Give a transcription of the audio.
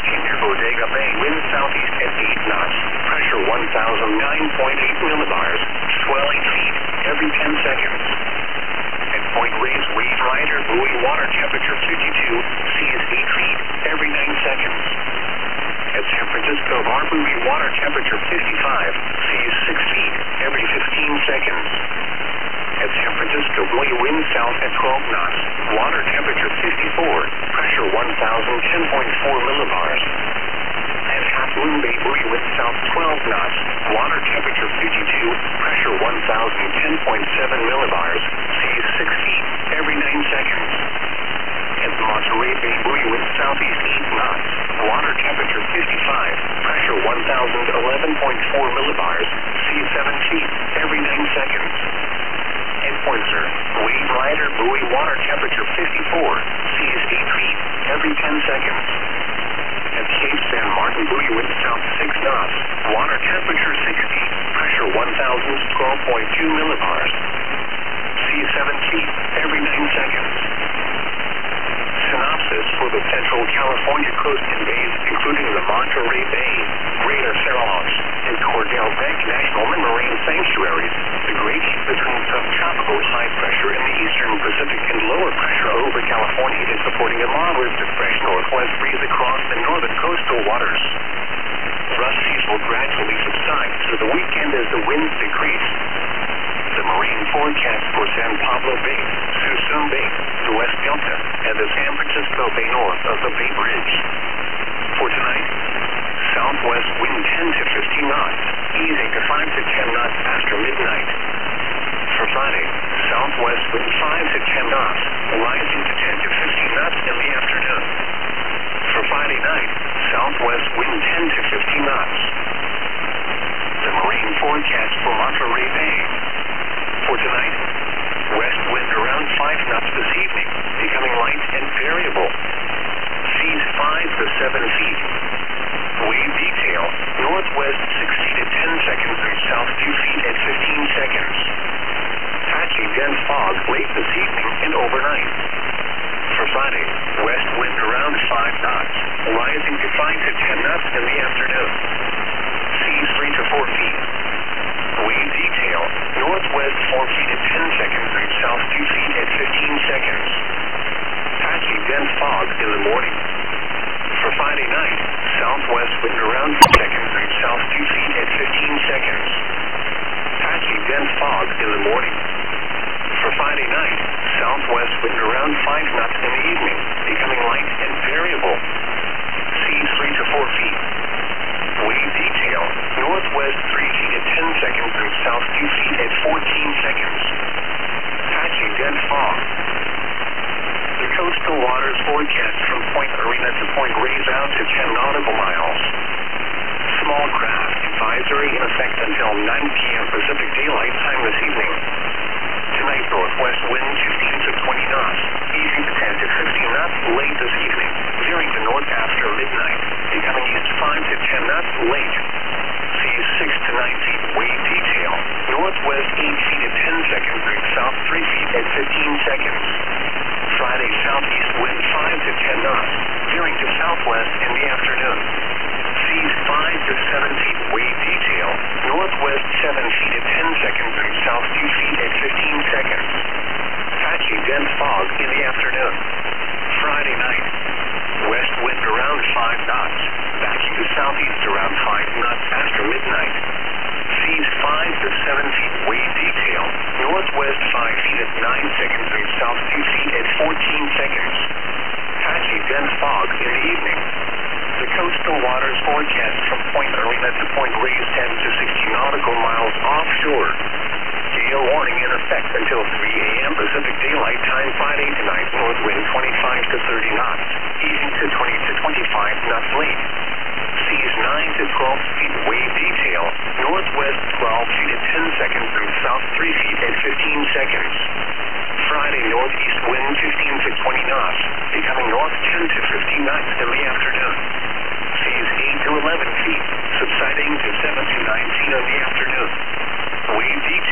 Near Bodega Bay, wind southeast at 8 knots. Pressure 1,009.8 millibars. Swell 8 feet every 10 seconds. At Point Reyes, wave rider buoy, water temperature 52. Seas 8 feet every 9 seconds. At San Francisco Bar buoy, water temperature 55. Seas 6 feet every 15 seconds. At San Francisco buoy, wind south at 12 knots. Water temperature 54. Pressure 1,010.4 millibars. At Half Moon Bay buoy, wind south 12 knots. Water temperature 52. Pressure 1,010.7 millibars. Seas 6 feet every 9 seconds. At Monterey Bay buoy, wind southeast 8 knots. Water temperature 55. Pressure 1,011.4 millibars. Seas 7 feet every 9 seconds. At Pointer, wave rider buoy, water temperature 54. Seas 8 feet every 10 seconds. At Cape San Martin buoy, wind south 6 knots. Water temperature 60. Pressure 1,012.2 millibars. Seas 7 feet every 9 seconds. Synopsis for the Central California coast and bays, including the Monterey Bay, Greater Farallons, and Cordell Bank National Marine Sanctuaries. The great heat between subtropical high pressure in the eastern Pacific and lower pressure over California is supporting a moderate to fresh northwest breeze across the northern coastal waters. Rough seas will gradually subside through the weekend as the winds decrease. The marine forecast for San Pablo Bay, Suisun Bay, the West Delta, and the San Francisco Bay north of the Bay Bridge. For tonight, southwest wind 10 to 15 knots, easing to 5 to 10 knots after midnight. For Friday, southwest wind 5 to 10 knots, rising to 10 to 15 knots in the afternoon. For Friday night, southwest wind 10 to 15 knots. The marine forecast for Monterey Bay. For tonight, west wind around 5 knots this evening, becoming light and variable. Seas 5 to 7 feet. Wave detail, northwest 60 to 10 seconds and south 2 feet at 15 seconds. Patchy dense fog late this evening and overnight. For Friday, west wind around 5 knots, rising to 5 to 10 knots in the afternoon. Seas 3 to 4 feet. Wave detail, northwest 4 feet at 10 seconds and south 2 feet at 15 seconds. Patchy dense fog in the morning. For Friday night, southwest wind around 4 seconds and south 2 feet at 15 seconds. Patchy dense fog in the morning. For Friday night, southwest wind around 5 knots in the evening, becoming light and variable. Seas 3 to 4 feet. Wave detail, northwest 3 feet at 10 seconds and south 2 feet at 14 seconds. Patchy dense fog. The coastal waters forecast from Point Arena to Point Reyes out to 10 nautical miles. Small craft advisory in effect until 9 p.m. Pacific Daylight Time this evening. Tonight, northwest wind 15 to 20 knots, easing to 10 to 15 knots late this evening, veering to north after midnight, becoming east 5 to 10 knots late. Seas 6 to 9 feet, wave detail, northwest 8 feet at 10 seconds and south 3 feet at 15 seconds. Friday, southeast wind 5 to 10 knots, veering to southwest in the afternoon. Seas 5 to 7 feet, wave detail, northwest 7 feet at 10 seconds and south 2 feet at 15 seconds. Patchy dense fog in the afternoon. Friday night, west wind around 5 knots, backing to southeast around 5 knots after midnight. Seas 5 to 7 feet, wave detail, northwest 5 feet at 9 seconds and south 2 feet at 14 seconds. Patchy dense fog in the evening. The coastal waters forecast from Point Arena to Point Reyes 10 to 60 nautical miles offshore. Gale warning in effect until 3 a.m. Pacific Daylight Time Friday tonight. North wind 25 to 30 knots, easing to 20 to 25 knots late. Seas 9 to 12 feet, wave detail, northwest 12 feet at 10 seconds and south 3 feet at 15 seconds. Friday, northeast wind 15 to 20 knots, becoming north 10 to 15 knots in the afternoon. Seas 8 to 11 feet, subsiding to 7 to 9 feet in the afternoon. Wave detail.